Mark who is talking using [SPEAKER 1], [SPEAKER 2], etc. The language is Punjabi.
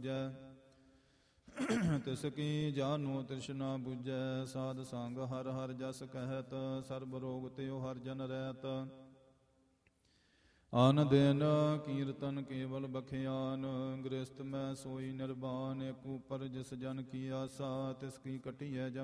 [SPEAKER 1] ਦੂਜੈ। ਤਿਸ ਕੀ ਜਾਨੋ ਤ੍ਰਿਸ਼ਨਾ ਬੁਝੈ, ਸਾਧ ਸੰਗ ਹਰ ਹਰ ਜਸ ਕਹਿਤ, ਸਰਬ ਰੋਗ ਤਿਉ ਹਰ ਜਨ ਰਹਿਤ। ਅਨ ਦਿਨ ਕੀਰਤਨ ਕੇਵਲ ਬਖਿਆਨ, ਗ੍ਰਸਤ ਮੈਂ ਸੋਈ ਨਿਰਵਾਨ। ਇੱਕ ਉਪਰ ਜਿਸ ਜਨ ਕੀ ਆਸਾ, ਤਿਸ ਕੀ ਕਟਿਐ ਜਮ